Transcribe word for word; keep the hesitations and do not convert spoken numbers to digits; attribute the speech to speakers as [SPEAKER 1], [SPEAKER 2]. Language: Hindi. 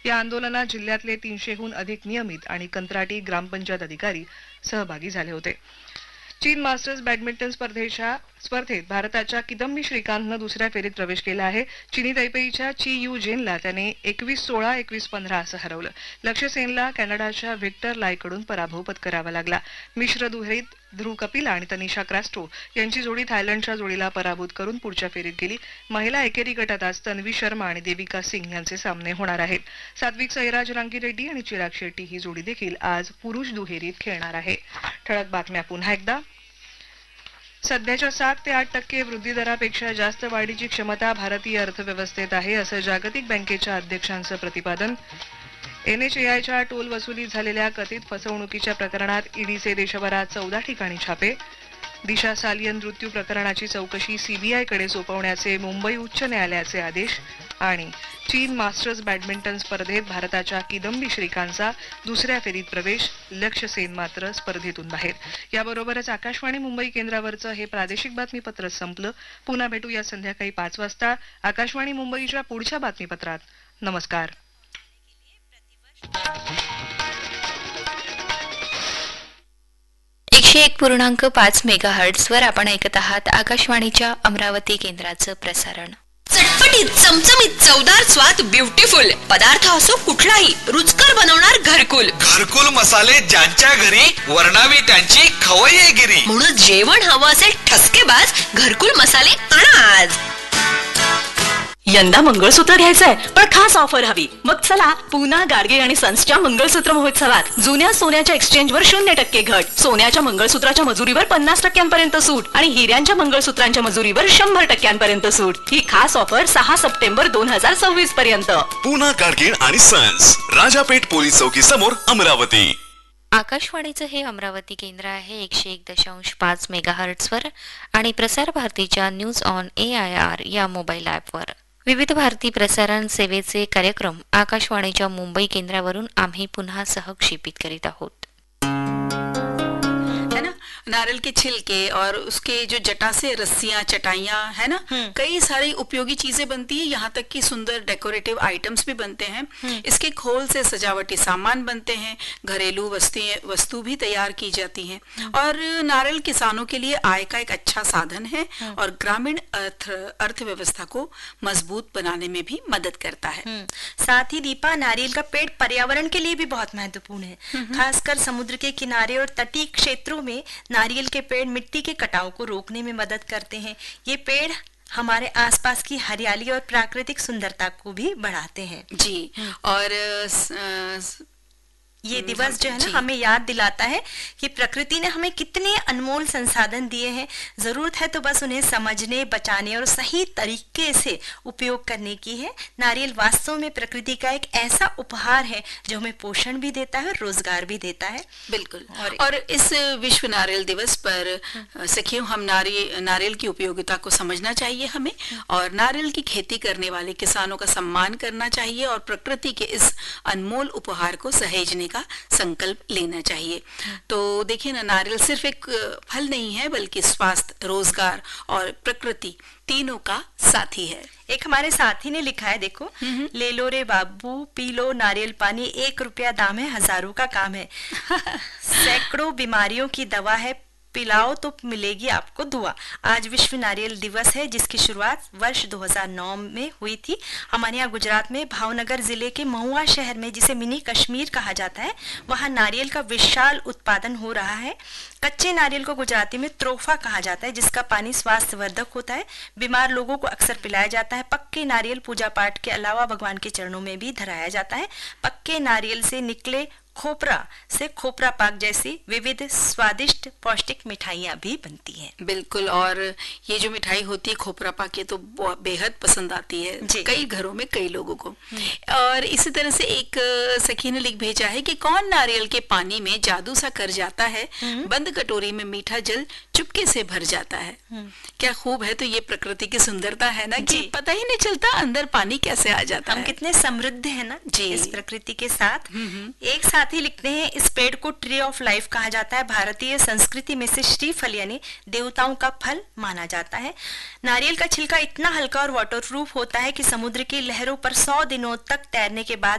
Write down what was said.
[SPEAKER 1] या आंदोलनात जिल्ह्यातले तीनशेहून अधिक नियमित आणि कंत्राटी ग्रामपंचायत अधिकारी सहभागी झाले होते. चीन मास्टर्स बॅडमिंटन स्पर्धेच्या स्पर्धेत भारताच्या किदंबी श्रीकांतनं दुसऱ्या फेरीत प्रवेश केला आहे. चीनी तैपेईच्या ची यू जेनला त्याने एकवीस सोळा एकवीस पंधरा असं हरवलं. लक्ष्य सेनला कॅनडाच्या व्हिक्टर लायकडून पराभव पत्करावा लागला. मिश्र दुहेरीत ध्रुव कपिल आणि तनिषा क्रास्टो यांची जोडी थायलंडच्या जोडीला पराभूत करून पुढच्या फेरीत गेली. महिला एकेरी गटात आज तन्वी शर्मा आणि देविका सिंग यांचे सामने होणार आहेत. सात्विक साईराज रांकीरेड्डी आणि चिराग शेट्टी ही जोडी देखील आज पुरुष दुहेरीत खेळणार आहे. ठळक बातम्या पुन्हा एकदा. सध्याच्या सात ते आठ टक्के वृद्धी दरापेक्षा जास्त वाढीची क्षमता भारतीय अर्थव्यवस्थेत आहे असं जागतिक बँकेच्या अध्यक्षांचं प्रतिपादन. एनएचएआयच्या टोल वसुलीत झालेल्या कथित फसवणुकीच्या प्रकरणात ईडीचे देशभरात चौदा ठिकाणी छापे. दिशा सालियन मृत्यू प्रकरणाची चौकशी सीबीआयकडे सोपवण्याचे मुंबई उच्च न्यायालयाचे आदेश. आणि चीन मास्टर्स बॅडमिंटन स्पर्धेत भारताच्या किदंबी श्रीकांतचा दुसऱ्या फेरीत प्रवेश. लक्ष्य सेन मात्र स्पर्धेतून बाहेर. याबरोबरच आकाशवाणी मुंबई केंद्रावरचं हे प्रादेशिक बातमीपत्र संपलं. पुन्हा भेटूया संध्याकाळी पाच वाजता आकाशवाणी मुंबईच्या पुढच्या बातमीपत्रात. नमस्कार.
[SPEAKER 2] एकशे एक पूर्णांक पाच मेगा हर्ट्झवर आपण ऐकत आहात आकाशवाणीच्या अमरावती केंद्राचं प्रसारण.
[SPEAKER 3] चटपटीत चमचमीत चवदार स्वाद ब्युटिफुल पदार्थ असो कुठलाही रुचकर बनवणार घरकुल.
[SPEAKER 4] घरकुल मसाले ज्यांच्या घरी वर्णावी त्यांची खवय्येगिरी.
[SPEAKER 3] म्हणून जेवण हवं असेल ठसकेबाज घरकुल मसाले आणा आज.
[SPEAKER 5] यंदा मंगळसूत्र घ्यायचंय पण खास ऑफर हवी. मग चला पूना गाडगे आणि सन्सच्या मंगळसूत्र महोत्सवात. जुन्या सोन्याच्या एक्सचेंजवर शून्य टक्के घट, सोन्याच्या मंगळसूत्राच्या मजुरीवर पन्नास टक्क्यांपर्यंत सूट आणि हिऱ्यांच्या मंगळसूत्रांच्या मजुरीवर शंभर टक्क्यांपर्यंत सूट. ही खास ऑफर सहा सप्टेंबर दोन हजार सव्वीस पर्यंत.
[SPEAKER 6] पूना गाडगे आणि सन्स, राजापेठ पोलीस चौकी समोर, अमरावती.
[SPEAKER 2] आकाशवाणीचं हे अमरावती केंद्र आहे एकशे एक दशांश पाच मेगा हर्ट्झवर आणि प्रसार भारतीच्या news on A I R या मोबाईल ॲपवर. विविध भारती प्रसारण सेवेचे कार्यक्रम आकाशवाणीच्या मुंबई केंद्रावरून आम्ही पुन्हा सहक्षेपित करीत आहोत.
[SPEAKER 7] नारियल के छिलके और उसके जो जटा से रस्सियां चटाइयां है ना, कई सारी उपयोगी चीजें बनती है. यहाँ तक कि सुंदर डेकोरेटिव आइटम्स भी बनते हैं. इसके खोल से सजावटी सामान बनते हैं. घरेलू वस्तुएं वस्तु भी तैयार की जाती हैं. और नारियल किसानों के लिए आय का एक अच्छा साधन है और ग्रामीण अर्थ अर्थव्यवस्था को मजबूत बनाने में भी मदद करता है.
[SPEAKER 8] साथ ही दीपा, नारियल का पेड़ पर्यावरण के लिए भी बहुत महत्वपूर्ण है. खासकर समुद्र के किनारे और तटीय क्षेत्रों में नारियल के पेड़ मिट्टी के कटाव को रोकने में मदद करते हैं. ये पेड़ हमारे आसपास की हरियाली और प्राकृतिक सुंदरता को भी बढ़ाते हैं.
[SPEAKER 7] जी. और स,
[SPEAKER 8] ये दिवस जो है ना हमें याद दिलाता है कि प्रकृति ने हमें कितने अनमोल संसाधन दिए हैं. जरूरत है तो बस उन्हें समझने, बचाने और सही तरीके से उपयोग करने की है. नारियल वास्तव में प्रकृति का एक ऐसा उपहार है जो हमें पोषण भी देता है और रोजगार भी देता है.
[SPEAKER 7] बिल्कुल. और, और इस विश्व नारियल दिवस पर सखियों हम नारियल नारियल की उपयोगिता को समझना चाहिए हमें, और नारियल की खेती करने वाले किसानों का सम्मान करना चाहिए और प्रकृति के इस अनमोल उपहार को सहेजने का संकल्प लेना चाहिए. तो देखिए ना, नारियल सिर्फ एक फल नहीं है बल्कि स्वास्थ्य, रोजगार और प्रकृति तीनों का साथी है.
[SPEAKER 8] एक हमारे साथी ने लिखा है, देखो, ले लो रे बाबू पी लो नारियल पानी, एक रुपया दाम है हजारों का काम है. सैकड़ों बीमारियों की दवा है, पिलाओ तो मिलेगी आपको दुआ. आज विश्व नारियल दिवस है जिसकी शुरुआत वर्ष दो हज़ार नौ में हुई थी. हमारे यहाँ गुजरात में भावनगर जिले के महुआ शहर में, जिसे मिनी कश्मीर कहा जाता है, वहाँ नारियल का विशाल उत्पादन हो रहा है. कच्चे नारियल को गुजराती में त्रोफा कहा जाता है, जिसका पानी स्वास्थ्यवर्धक होता है. बीमार लोगों को अक्सर पिलाया जाता है. पक्के नारियल पूजा पाठ के अलावा भगवान के चरणों में भी धराया जाता है. पक्के नारियल से निकले खोपरा से खोपरा पाक जैसी विविध स्वादिष्ट पौष्टिक मिठाइयाँ भी बनती हैं.
[SPEAKER 7] बिल्कुल. और ये जो मिठाई होती है खोपरा पाक, ये तो बेहद पसंद आती है कई घरों में कई लोगों को. और इसी तरह से एक सखी ने लिख भेजा है कि कौन नारियल के पानी में जादू सा कर जाता है, बंद कटोरी में मीठा जल चुपके से भर जाता है. क्या खूब है. तो ये प्रकृति की सुंदरता है ना, कि पता ही नहीं चलता अंदर पानी कैसे आ जाता
[SPEAKER 8] हम
[SPEAKER 7] है.
[SPEAKER 8] कितने समृद्ध है ना जी इस प्रकृति के साथ. एक साथ ही लिखते हैं, इस पेड़ को ट्री ऑफ लाइफ कहा जाता है. भारतीय संस्कृति में से श्रीफल यानी देवताओं का फल माना जाता है. नारियल का छिलका इतना हल्का और वाटरप्रूफ होता है कि समुद्र की लहरों पर सौ दिनों तक तैरने के बाद